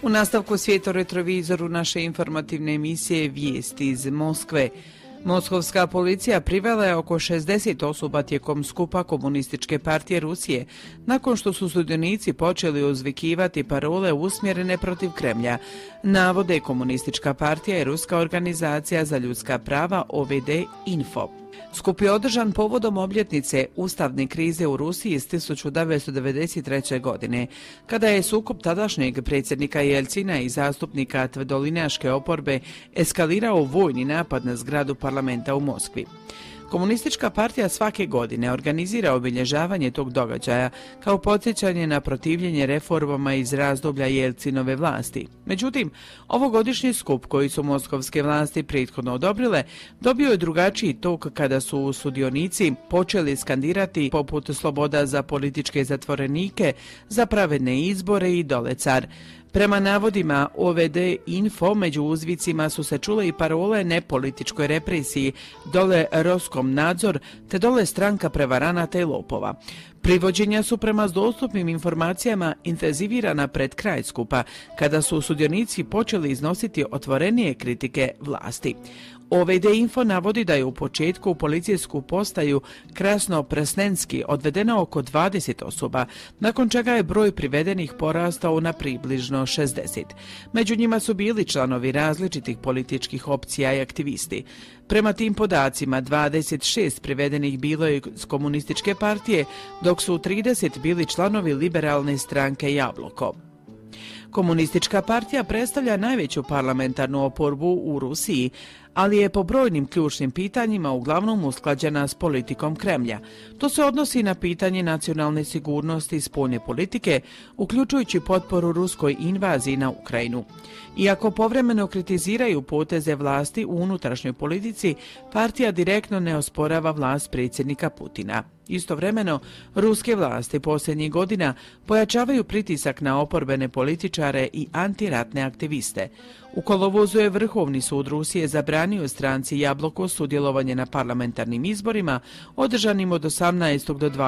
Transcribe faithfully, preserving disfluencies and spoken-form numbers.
U nastavku Svijeto-retrovizoru naše informativne emisije Vijesti iz Moskve. Moskovska policija privela je oko šezdeset osoba tijekom skupa Komunističke partije Rusije, nakon što su sudionici počeli uzvikivati parole usmjerene protiv Kremlja. Navode Komunistička partija i Ruska organizacija za ljudska prava O V D Info. Skup je održan povodom obljetnice ustavne krize u Rusiji iz tisuću devetsto devedeset treće. godine, kada je sukob tadašnjeg predsjednika Jelcina i zastupnika tvrdolinaške oporbe eskalirao vojni napad na zgradu parlamenta u Moskvi. Komunistička partija svake godine organizira obilježavanje tog događaja kao podsjećanje na protivljenje reformama iz razdoblja Jelcinove vlasti. Međutim, ovogodišnji skup koji su moskovske vlasti prethodno odobrile dobio je drugačiji tok kada su sudionici počeli skandirati poput sloboda za političke zatvorenike, za pravedne izbore i dole car. Prema navodima O V D Info, među uzvicima su se čule i parole nepolitičkoj represiji, dole Roskom nadzor, te dole stranka prevaranata i lopova. Privođenja su prema dostupnim informacijama intenzivirana pred kraj skupa, kada su sudionici počeli iznositi otvorenije kritike vlasti. O V D Info navodi da je u početku u policijsku postaju Krasno-Presnenski odvedeno oko dvadeset osoba, nakon čega je broj privedenih porastao na približno šezdeset. Među njima su bili članovi različitih političkih opcija i aktivisti. Prema tim podacima, dvadeset šest privedenih bilo je iz Komunističke partije, dok su trideset bili članovi liberalne stranke Jabloko. Komunistička partija predstavlja najveću parlamentarnu oporbu u Rusiji, ali je po brojnim ključnim pitanjima uglavnom usklađena s politikom Kremlja. To se odnosi na pitanje nacionalne sigurnosti i spoljne politike, uključujući potporu ruskoj invaziji na Ukrajinu. Iako povremeno kritiziraju poteze vlasti u unutrašnjoj politici, partija direktno ne osporava vlast predsjednika Putina. Istovremeno, ruske vlasti posljednjih godina pojačavaju pritisak na oporbene političare i antiratne aktiviste. U kolovozu je Vrhovni sud Rusije zabranio stranci Jabloko sudjelovanje na parlamentarnim izborima održanim od osamnaestog do dvadesetog